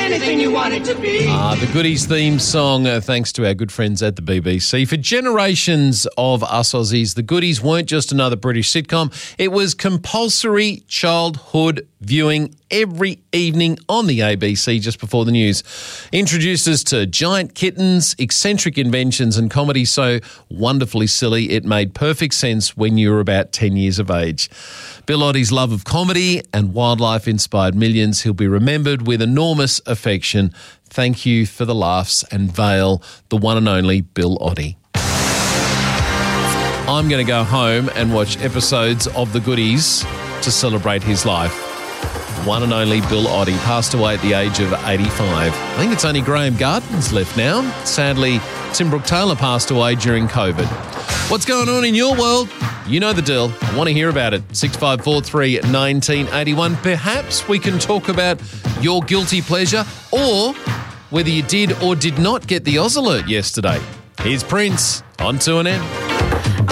anything you want it to be. The Goodies theme song, thanks to our good friends at the BBC. For generations of us Aussies, the Goodies weren't just another British sitcom. It was compulsory childhood viewing every evening on the ABC just before the news. Introduced us to giant kittens, eccentric inventions and comedy so wonderfully silly it made perfect sense when you were about 10 years of age. Bill Oddie's love of comedy and wildlife inspired millions. He'll be remembered with enormous affection. Thank you for the laughs and Vale, the one and only Bill Oddie. I'm going to go home and watch episodes of The Goodies to celebrate his life. One and only Bill Oddie passed away at the age of 85. I think it's only Graham Gardens left now. Sadly, Tim Brooke-Taylor passed away during COVID. What's going on in your world? You know the deal. I want to hear about it. 6543 1981. Perhaps we can talk about your guilty pleasure or whether you did or did not get the Oz Alert yesterday. Here's Prince on 2NN.